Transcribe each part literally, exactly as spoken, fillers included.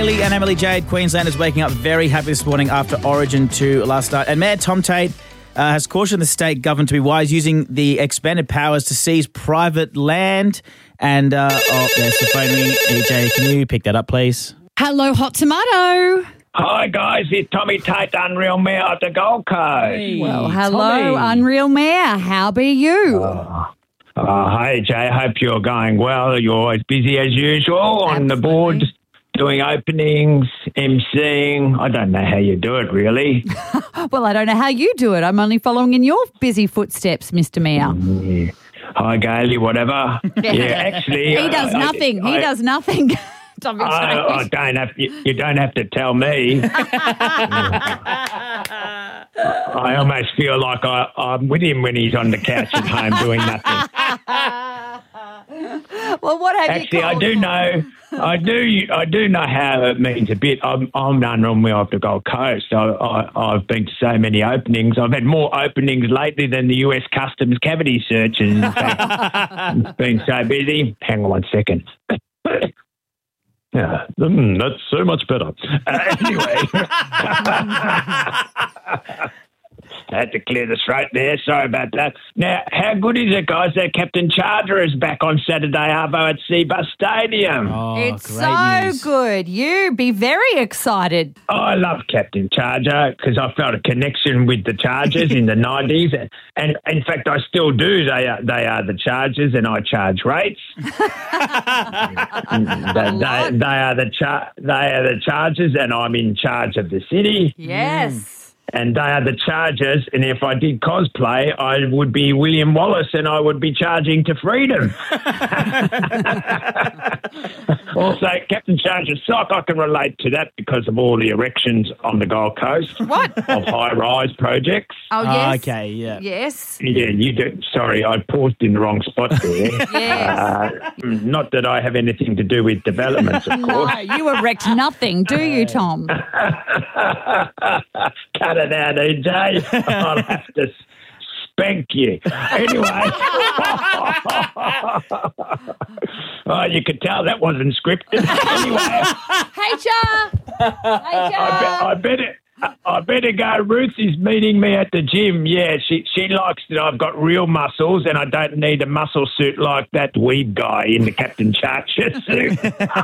Gailey and Emily Jade, Queenslanders waking up very happy this morning after Origin two last night. And Mayor Tom Tate uh, has cautioned the state government to be wise using the expanded powers to seize private land. And, uh, oh, there's the phone ring. E J, can you pick that up, please? Hello, Hot Tomato. Hi guys, it's Tommy Tate, Unreal Mayor of the Gold Coast. Hey, Well, hello, Tommy. Unreal Mayor. How be you? Uh, uh, hey Jay, hope you're going well. You're as busy as usual on the board, doing openings, emceeing. I don't know how you do it really. Well, I don't know how you do it. I'm only following in your busy footsteps, Mister Mayor. Yeah. Hi Gailey, whatever. Yeah, actually, He does I- I- nothing. I, he does nothing. Tommy I, I Tate. don't have. You, you don't have to tell me. I almost feel like I, I'm with him when he's on the couch at home doing nothing. Well, what have Actually, you I called do for? know. I do. I do know how it means a bit. I'm, I'm Unreal Mayor of the Gold Coast. I, I, I've been to so many openings. I've had more openings lately than the U S Customs cavity searches. In fact, it's been so busy. Hang on one second. Yeah, mm, that's so much better. Uh, anyway, I had to clear the throat there. Sorry about that. Now, how good is it, guys, that Captain Charger is back on Saturday Arvo at Seabus Stadium? Oh, It's great so news. good. You be very excited. Oh, I love Captain Charger because I felt a connection with the Chargers in the nineties. And, and in fact, I still do. They are, they are the Chargers and I charge rates. they, they, they, are the char- they are the Chargers and I'm in charge of the city. Yes. And they are the Chargers, and if I did cosplay, I would be William Wallace and I would be charging to freedom. Also, Captain Charger sock, I can relate to that because of all the erections on the Gold Coast. What? Of high-rise projects. Oh, Oh, yes. okay, yeah. Yes. Yeah, you do. Sorry, I paused in the wrong spot there. Yes. Uh, not that I have anything to do with developments, of course. No, you erect nothing, do you, Tom? Cut it out, E J. I'll have to spank you. Anyway. Oh, you could tell that wasn't scripted. Anyway, Hey, Cha. Hey, I, be- Cha. I better... I better go. Ruth is meeting me at the gym. Yeah, she she likes that I've got real muscles and I don't need a muscle suit like that weeb guy in the Captain Charger suit.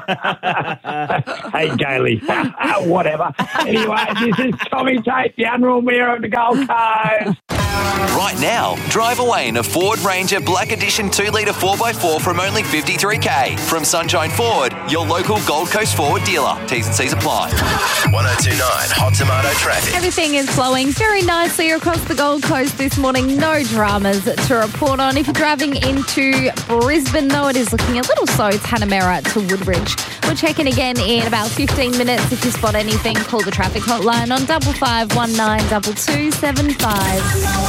Hey, Gailey. Whatever. Anyway, this is Tommy Tate, the Unreal Mayor of the Gold Coast. Right now, drive away in a Ford Ranger Black Edition two litre four by four from only fifty-three K. From Sunshine Ford, your local Gold Coast Ford dealer. T's and C's apply. one oh two point nine Hot Tomato Traffic. Everything is flowing very nicely across the Gold Coast this morning. No dramas to report on. If you're driving into Brisbane, though, it is looking a little slow. It's Hanamera to Woodbridge. We'll check in again in about fifteen minutes. If you spot anything, call the traffic hotline on double five one nine double two seven five.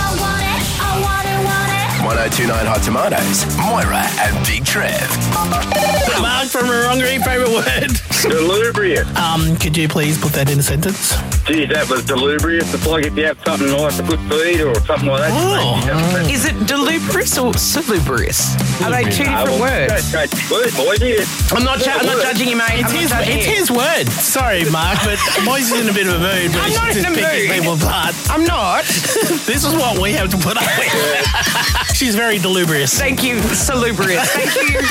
one oh two point nine Hot Tomatoes. Moira and Big Trev. Mark from Wurrunga, favourite word. Delubrious. Um, could you please put that in a sentence? Gee, that was delubrious. It's like if you have something like a good feed or something like that. Oh. You Is it delubrious or salubrious? Are they two different words? Don't change word, boy, yeah. I'm not, ju- I'm not judging you, mate. It's, I'm his, not judging it's you. his word. Sorry, Mark, but Moise is in a bit of a mood. But I'm he's not just in a picking mood. people apart. I'm not. This is what we have to put up with. She's very delubrious. Thank you, salubrious. Thank you.